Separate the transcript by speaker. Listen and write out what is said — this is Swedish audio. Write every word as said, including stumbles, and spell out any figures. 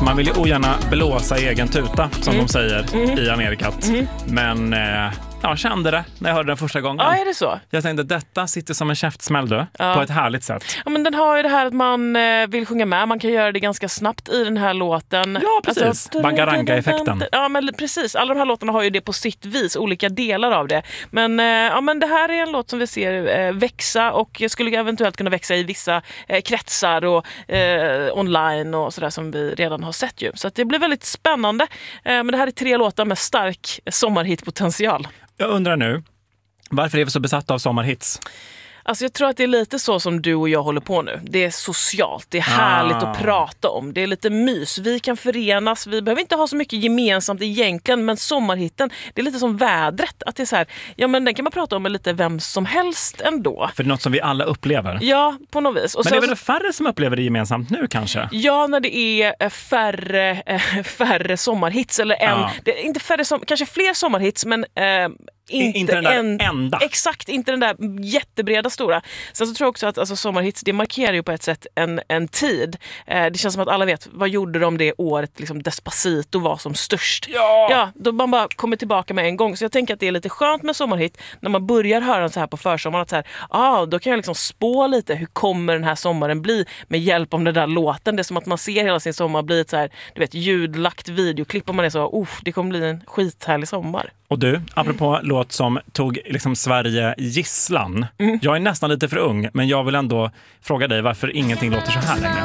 Speaker 1: Alltså man vill ju ogärna blåsa i egen tuta, som
Speaker 2: Mm.
Speaker 1: de säger
Speaker 2: Mm.
Speaker 1: i Amerikat.
Speaker 2: Mm.
Speaker 1: Men eh, jag kände det när jag hörde den första gången.
Speaker 2: Ja, är det så?
Speaker 1: Jag tänkte, detta sitter som en käftsmäll du,
Speaker 2: Ja.
Speaker 1: på ett härligt sätt.
Speaker 2: Ja, men den har ju det här att man eh, vill sjunga med. Man kan göra det ganska snabbt i den här låten.
Speaker 1: Ja, precis.
Speaker 2: Alltså,
Speaker 1: Bangaranga-effekten.
Speaker 2: Ja, men precis. Alla de här låtarna har ju det på sitt vis, olika delar av det. Men, eh, ja, men det här är en låt som vi ser eh, växa och skulle eventuellt kunna växa i vissa eh, kretsar och eh, online och sådär som vi redan har sett ju. Så att det blir väldigt spännande. Eh, men det här är tre låtar med stark sommarhitpotential.
Speaker 1: Jag undrar nu, varför är vi så besatta av sommarhits?
Speaker 2: Alltså jag tror att det är lite så som du och jag håller på nu. Det är socialt, det är härligt
Speaker 1: Ah.
Speaker 2: att prata om. Det är lite mys, vi kan förenas. Vi behöver inte ha så mycket gemensamt egentligen. Men sommarhitten, det är lite som vädret. Att det är så här, ja men den kan man prata om med lite vem som helst ändå.
Speaker 1: För det är något som vi alla upplever.
Speaker 2: Ja, på något vis. Och
Speaker 1: Men
Speaker 2: sen
Speaker 1: det är väl
Speaker 2: så-
Speaker 1: färre som upplever det gemensamt nu kanske?
Speaker 2: Ja, när det är eh, färre, eh, färre sommarhits. Eller en,
Speaker 1: Ja.
Speaker 2: det är inte färre som, kanske fler sommarhits, men eh, inte,
Speaker 1: inte den där
Speaker 2: en,
Speaker 1: enda.
Speaker 2: Exakt, inte den där jättebreda stora. Sen så tror jag också att alltså, sommarhits, det markerar ju på ett sätt en, en tid. Eh, det känns som att alla vet, vad gjorde de det året liksom Despacito var som störst?
Speaker 1: Ja!
Speaker 2: Ja, då man bara kommer tillbaka med en gång. Så jag tänker att det är lite skönt med sommarhit när man börjar höra den så här på försommaren. Att så här, ah, då kan jag liksom spå lite, hur kommer den här sommaren bli med hjälp av den där låten. Det är som att man ser hela sin sommar bli ett så här, du vet, ljudlagt videoklipp och man är så, uff, det kommer bli en skithärlig sommar.
Speaker 1: Och du, apropå låt som tog liksom Sverige gisslan.
Speaker 2: Mm.
Speaker 1: Jag är nästan lite för ung, men jag vill ändå fråga dig varför ingenting låter så här längre.